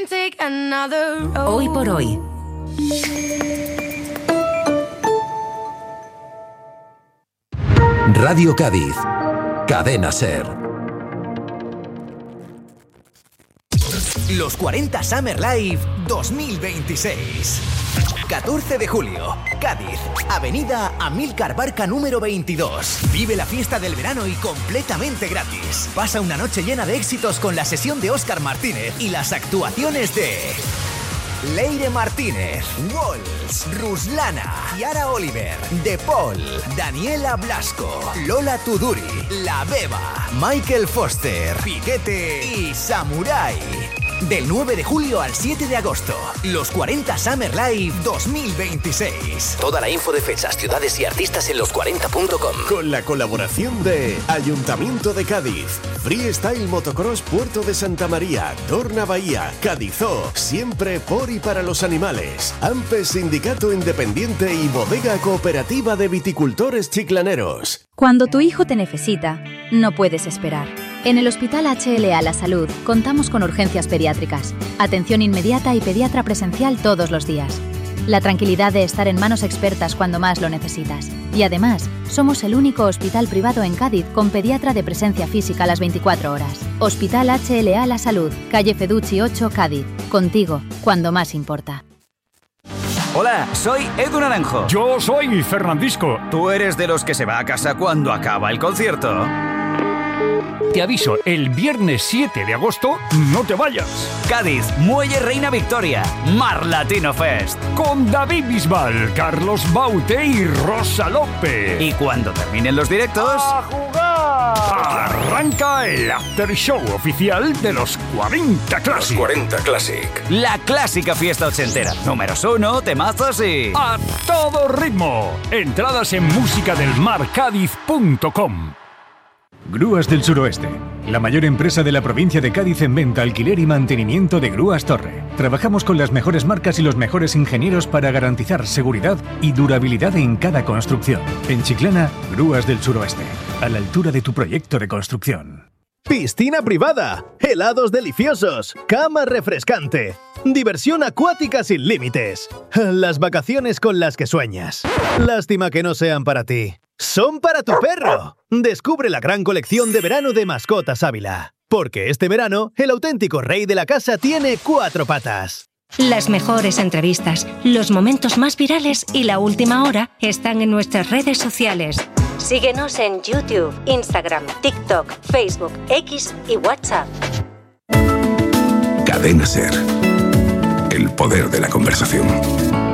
Hoy por hoy. Radio Cádiz. Cadena SER. Los 40 Summer Live 2026. 14 de julio, Cádiz, Avenida Amílcar Barca número 22. Vive la fiesta del verano y completamente gratis. Pasa una noche llena de éxitos con la sesión de Óscar Martínez y las actuaciones de Leire Martínez, Walls, Ruslana, Kiara Oliver, De Paul, Daniela Blasco, Lola Tuduri, La Beba, Michael Foster, Piquete y Samurai. Del 9 de julio al 7 de agosto, los 40 Summer Live 2026. Toda la info de fechas, ciudades y artistas en los40.com. Con la colaboración de Ayuntamiento de Cádiz, Freestyle Motocross Puerto de Santa María, Dorna Bahía, Cadizó, siempre por y para los animales, AMPES Sindicato Independiente y Bodega Cooperativa de Viticultores Chiclaneros. Cuando tu hijo te necesita, no puedes esperar. En el Hospital HLA La Salud contamos con urgencias pediátricas, atención inmediata y pediatra presencial todos los días. La tranquilidad de estar en manos expertas cuando más lo necesitas. Y además, somos el único hospital privado en Cádiz con pediatra de presencia física a las 24 horas. Hospital HLA La Salud, calle Feducci 8, Cádiz. Contigo, cuando más importa. Hola, soy Edu Naranjo. Yo soy Fernandisco. ¿Tú eres de los que se va a casa cuando acaba el concierto? Te aviso, el viernes 7 de agosto no te vayas. Cádiz, Muelle Reina Victoria, Mar Latino Fest. Con David Bisbal, Carlos Baute y Rosa López. Y cuando terminen los directos... ¡a jugar! Arranca el after show oficial de los 40 Classic. Los 40 Classic. La clásica fiesta ochentera. Números 1, temazos y... ¡a todo ritmo! Entradas en musicadelmarcadiz.com. Grúas del Suroeste, la mayor empresa de la provincia de Cádiz en venta, alquiler y mantenimiento de grúas Torre. Trabajamos con las mejores marcas y los mejores ingenieros para garantizar seguridad y durabilidad en cada construcción. En Chiclana, Grúas del Suroeste, a la altura de tu proyecto de construcción. Piscina privada, helados deliciosos, cama refrescante, diversión acuática sin límites. Las vacaciones con las que sueñas. Lástima que no sean para ti. ¡Son para tu perro! Descubre la gran colección de verano de Mascotas Ávila. Porque este verano, el auténtico rey de la casa tiene 4 patas. Las mejores entrevistas, los momentos más virales y la última hora están en nuestras redes sociales. Síguenos en YouTube, Instagram, TikTok, Facebook, X y WhatsApp. Cadena SER. El poder de la conversación.